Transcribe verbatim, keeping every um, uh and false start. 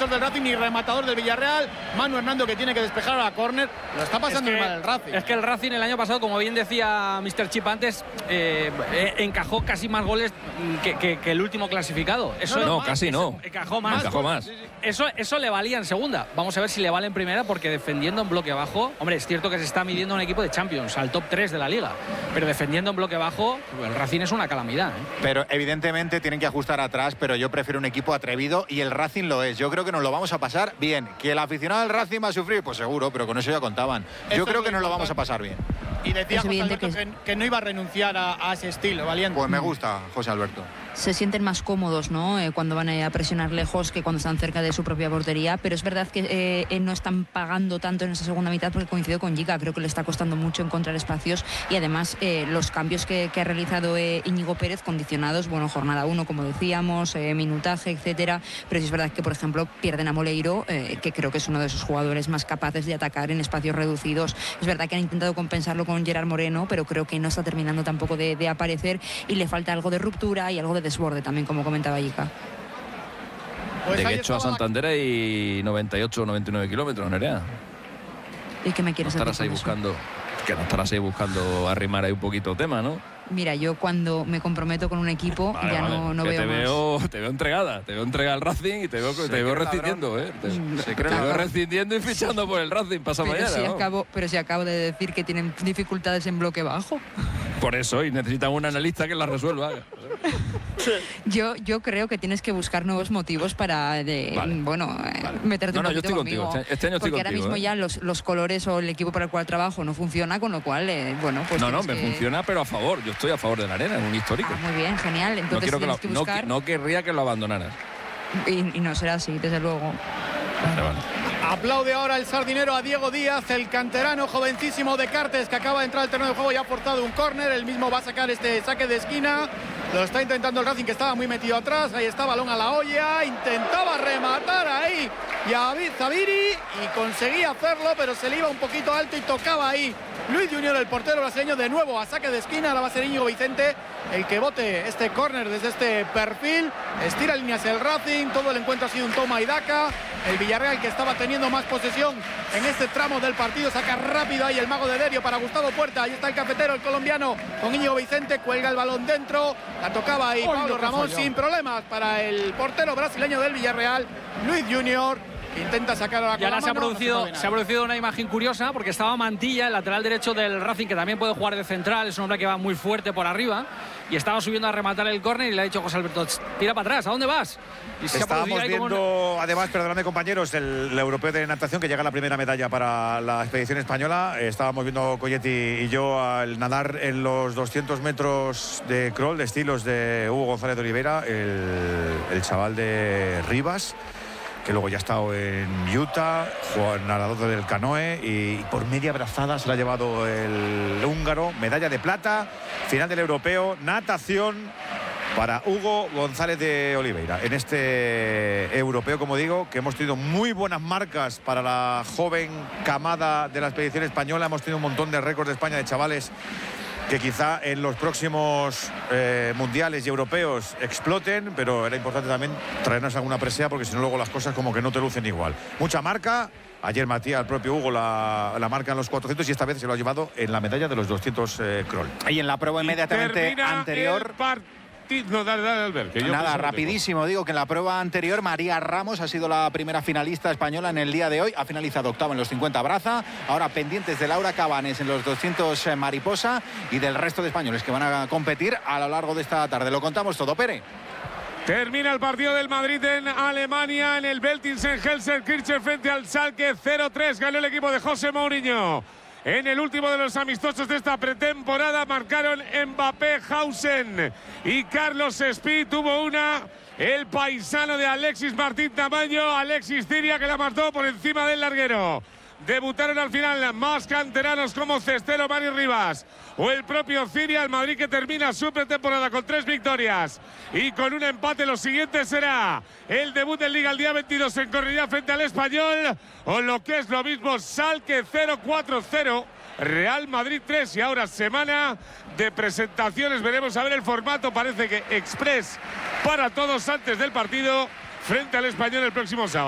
defensor del Racing ni rematador del Villarreal. Manu Hernando, que tiene que despejar a la córner. Lo está pasando es que, mal el Racing. Es que el Racing el año pasado, como bien decía míster Chip antes, eh, eh, encajó casi más goles que, que, que el último clasificado. Eso no, no más, casi eso, no. Encajó más. Encajó más. Eso, eso le valía en segunda. Vamos a ver si le vale en primera, porque defendiendo en bloque bajo, hombre, es cierto que se está midiendo un equipo de Champions, al top tres de la liga, pero defendiendo en bloque bajo, el Racing es una calamidad, ¿eh? Pero evidentemente tienen que ajustar atrás, pero yo prefiero un equipo atrevido y el Racing lo es. Yo creo que nos lo vamos a pasar bien. ¿Que el aficionado del Racing va a sufrir? Pues seguro, pero con eso ya contaban. Yo Eso creo es que nos lo importante. vamos a pasar bien. Y decía Es José evidente Alberto que que, que no iba a renunciar a, a ese estilo, valiente. Pues me gusta, José Alberto. Se sienten más cómodos, ¿no? Eh, cuando van a presionar lejos que cuando están cerca de su propia portería, pero es verdad que eh, no están pagando tanto en esa segunda mitad, porque coincido con Giga, creo que le está costando mucho encontrar espacios y además eh, los cambios que, que ha realizado eh, Íñigo Pérez condicionados, bueno, jornada uno, como decíamos, eh, minutaje, etcétera, pero sí es verdad que, por ejemplo, pierden a Moleiro, eh, que creo que es uno de esos jugadores más capaces de atacar en espacios reducidos. Es verdad que han intentado compensarlo con Gerard Moreno, pero creo que no está terminando tampoco de, de aparecer y le falta algo de ruptura y algo de desborde también, como comentaba Ica. Pues de ahí Guecho a estaba la- Santander hay noventa y ocho o noventa y nueve kilómetros, Nerea. ¿Y qué me No quieres estarás decir ahí con eso? buscando, que no estarás ahí buscando arrimar ahí un poquito tema, ¿no? Mira, yo cuando me comprometo con un equipo Vale, ya vale. no, no Que veo te más. veo, te veo entregada, te veo entregada al Racing y te veo, te cree veo ladrón. rescindiendo, ¿eh? Te, Se cree te veo ladrón. rescindiendo y fichando por el Racing pasa Pero, mañana, si ¿no? acabo, pero si acabo de decir que tienen dificultades en bloque bajo. Por eso, y necesitan un analista que la resuelva. Yo, yo creo que tienes que buscar nuevos motivos para, de, Vale, bueno, eh, vale. meterte No, un no, yo poquito estoy conmigo. contigo. Este- este año estoy Porque ahora contigo, mismo ¿eh? ya los, los colores o el equipo para el cual trabajo no funciona, con lo cual, eh, bueno, pues no, no, tienes me que- funciona, pero a favor. Yo estoy a favor de la arena, es un histórico. Ah, muy bien, genial. no, Entonces quiero que lo- tienes que no, buscar... que- no querría que lo abandonaras. y, y no será así, desde luego. Vale, vale. Aplaude ahora el sardinero a Diego Díaz, el canterano jovencísimo de Cartes, que acaba de entrar al terreno de juego y ha forzado un córner. Él mismo va a sacar este saque de esquina. Lo está intentando el Racing, que estaba muy metido atrás. Ahí está, balón a la olla. Intentaba rematar ahí David Zaviri y conseguía hacerlo, pero se le iba un poquito alto y tocaba ahí Luis Junior, el portero brasileño, de nuevo a saque de esquina. Ahora va a ser Íñigo Vicente el que bote este córner desde este perfil. Estira líneas el Racing. Todo el encuentro ha sido un toma y daca. El Villarreal, que estaba teniendo más posesión en este tramo del partido, saca rápido ahí el mago de Derio para Gustavo Puerta. Ahí está el cafetero, el colombiano, con Íñigo Vicente. Cuelga el balón dentro. La tocaba ahí Pablo Ramón sin problemas para el portero brasileño del Villarreal, Luis Junior. Intenta sacar ahora Y con ahora la se ha, mano, no producido, puede se ha nada. producido una imagen curiosa, porque estaba Mantilla, el lateral derecho del Racing, que también puede jugar de central, es un hombre que va muy fuerte por arriba, y estaba subiendo a rematar el córner y le ha dicho José Alberto, tira para atrás, ¿a dónde vas? Y se ha Estábamos producido ahí como un- viendo, además, perdonadme compañeros, el, el europeo de natación, que llega la primera medalla para la expedición española. Eh, Estábamos viendo Colletti y yo al nadar en los doscientos metros de crawl, de estilos de Hugo González de Oliveira, el, el chaval de Rivas, que luego ya ha estado en Utah, Juan nadador del canoe, y por media brazada se la ha llevado el húngaro, medalla de plata, final del europeo, natación para Hugo González de Oliveira. En este europeo, como digo, que hemos tenido muy buenas marcas para la joven camada de la expedición española. Hemos tenido un montón de récords de España de chavales que quizá en los próximos eh, mundiales y europeos exploten, pero era importante también traernos alguna presea, porque si no luego las cosas como que no te lucen igual. Mucha marca. Ayer Matías, el propio Hugo, la, la marca en los cuatrocientos, y esta vez se lo ha llevado en la medalla de los doscientos eh, crawl. Y en la prueba inmediatamente Termina anterior... el partido. No, dale, dale, Albert. que yo Nada, por eso no rapidísimo, digo que en la prueba anterior María Ramos ha sido la primera finalista española en el día de hoy, ha finalizado octava en los cincuenta braza, ahora pendientes de Laura Cabanes en los doscientos mariposa y del resto de españoles que van a competir a lo largo de esta tarde. Lo contamos todo, Pere. Termina el partido del Madrid en Alemania, en el Beltinsen-Gelsenkirchen frente al Schalke. Cero tres ganó el equipo de José Mourinho. En el último de los amistosos de esta pretemporada marcaron Mbappé, Hausen y Carlos Espí. Tuvo una el paisano de Alexis Martín Tamayo, Alexis Ciria, que la mató por encima del larguero. Debutaron al final más canteranos como Cestero, Mario Rivas o el propio Ciria. El Madrid, que termina su pretemporada con tres victorias y con un empate. Lo siguiente será el debut en Liga el día veintidós en Cornellá frente al Español, o lo que es lo mismo, Schalke cero cuatro cero, Real Madrid tres. Y ahora semana de presentaciones, veremos a ver el formato, parece que express para todos antes del partido frente al Español el próximo sábado.